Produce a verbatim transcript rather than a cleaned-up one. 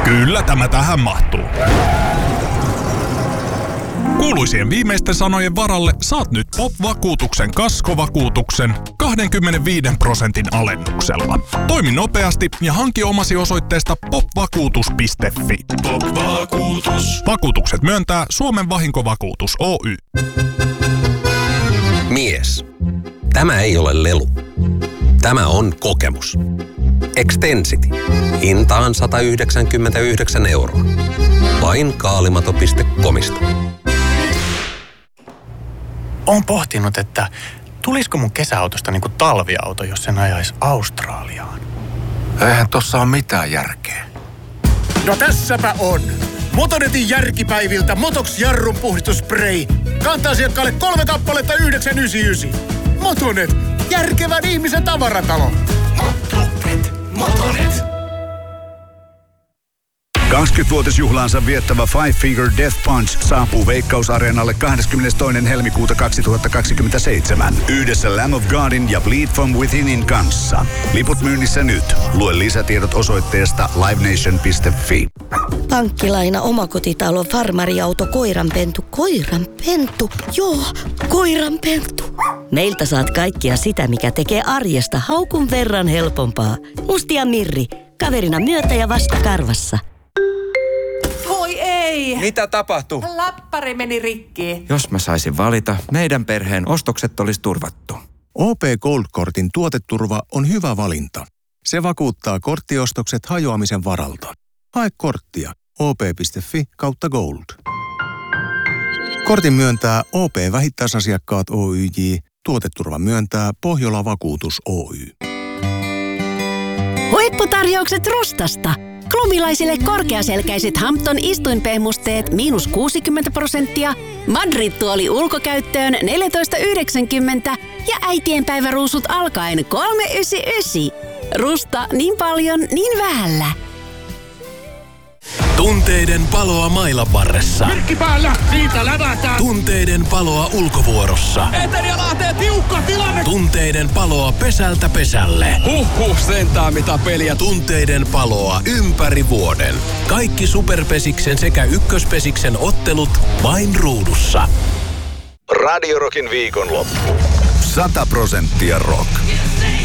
Kyllä tämä tähän mahtuu. Kuuluisien viimeisten sanojen varalle saat nyt Pop-vakuutuksen kaskovakuutuksen kaksikymmentäviisi prosentin alennuksella. Toimi nopeasti ja hanki omasi osoitteesta popvakuutus piste fi. Pop-vakuutus. Vakuutukset myöntää Suomen vahinkovakuutus Oy. Mies. Tämä ei ole lelu. Tämä on kokemus. Extensity. Hintaan sata yhdeksänkymmentäyhdeksän euroa. Vain kaalimato piste comista. Oon pohtinut, että tulisiko mun kesäautosta niinku talviauto, jos sen ajaisi Australiaan. Eihän tossa ole mitään järkeä. No tässäpä on. Motonetin järkipäiviltä Motox jarrun puhdistusspray. Kanta-asiakkaalle kolme kappaletta yhdeksän yhdeksänkymmentäyhdeksän. Motonet, järkevän ihmisen tavaratalo. Motonet, Motonet. kaksikymmenvuotisjuhlaansa viettävä Five Finger Death Punch saapuu Veikkaus-areenalle kahdeskymmenestoinen helmikuuta kaksituhattakaksikymmentäseitsemän. Yhdessä Lamb of Godin ja Bleed From Withinin kanssa. Liput myynnissä nyt. Lue lisätiedot osoitteesta livenation piste fi. Pankkilaina, omakotitalo, farmariauto, koiranpentu, koiranpentu, joo, koiranpentu. Meiltä saat kaikkia sitä, mikä tekee arjesta haukun verran helpompaa. Musti ja Mirri, kaverina myötä ja vastakarvassa. Voi ei! Mitä tapahtui? Läppäri meni rikki. Jos mä saisin valita, meidän perheen ostokset olisi turvattu. O P Gold-kortin tuoteturva on hyvä valinta. Se vakuuttaa korttiostokset hajoamisen varalta. Hae korttia op piste fi kautta gold. Kortin myöntää O P Vähittäisasiakkaat Oyj. Tuoteturva myöntää Pohjola Vakuutus Oy. Huipputarjoukset Rustasta. Klumilaisille korkeaselkäiset Hampton istuinpehmusteet miinus kuusikymmentä prosenttia, Madrid-tuoli ulkokäyttöön neljätoista yhdeksänkymmentä ja äitienpäiväruusut alkaen kolme yhdeksänkymmentäyhdeksän. Rusta niin paljon, niin vähällä. Tunteiden paloa mailan varressa. Merkki päällä, siitä lävätään. Tunteiden paloa ulkovuorossa. Eteri ja Lahteen tiukka tilanne. Tunteiden paloa pesältä pesälle. Huhhuh, sentään mitä peliä. Tunteiden paloa ympäri vuoden. Kaikki Superpesiksen sekä Ykköspesiksen ottelut vain ruudussa. Radio Rockin viikonloppu. Sata prosenttia rock.